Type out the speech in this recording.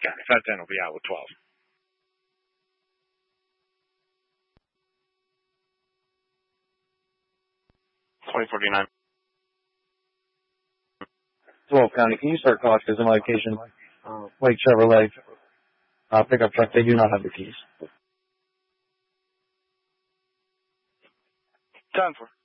County. Fat 10 will be out with 12. 2049. 12 County, can you start call because in my location, Lake Chevrolet, pickup truck, they do not have the keys. 10-4.